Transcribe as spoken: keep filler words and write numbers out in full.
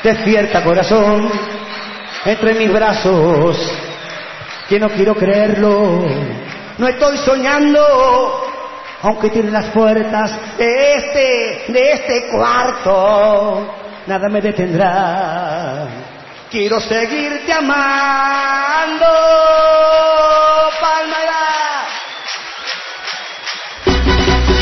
Despierta, corazón, entre mis brazos, que no quiero creerlo. No estoy soñando, aunque tiene las puertas de este, de este cuarto, nada me detendrá. Quiero seguirte amando.